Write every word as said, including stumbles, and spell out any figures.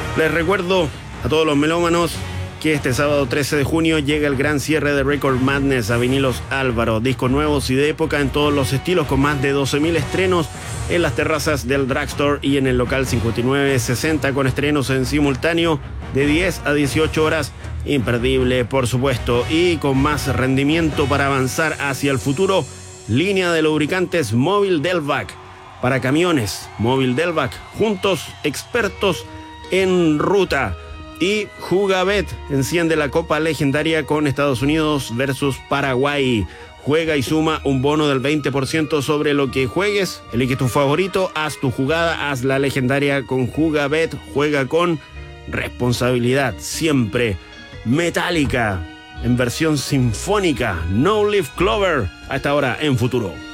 Les recuerdo a todos los melómanos que este sábado trece de junio llega el gran cierre de Record Madness a Vinilos Álvaro. Discos nuevos y de época en todos los estilos, con más de doce mil estrenos en las terrazas del Drugstore y en el local cincuenta y nueve sesenta, con estrenos en simultáneo de diez a dieciocho horas. Imperdible, por supuesto, y con más rendimiento para avanzar hacia el futuro. Línea de lubricantes Móvil Delvac para camiones. Móvil Delvac, juntos, expertos en ruta. Y Jugabet enciende la Copa Legendaria con Estados Unidos versus Paraguay. Juega y suma un bono del veinte por ciento sobre lo que juegues. Elige tu favorito, haz tu jugada, haz la legendaria con Jugabet. Juega con responsabilidad, siempre. Metallica en versión sinfónica, No Leaf Clover, a esta hora en Futuro.